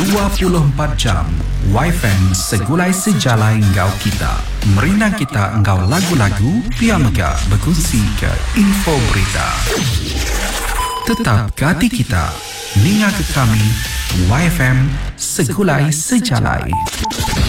24 jam YFM segulai sejalai engkau kita. Merina kita engkau lagu-lagu, pia mega berkongsi ke info berita. Tetap ke hati kita, ninga ke kami, YFM segulai sejalai.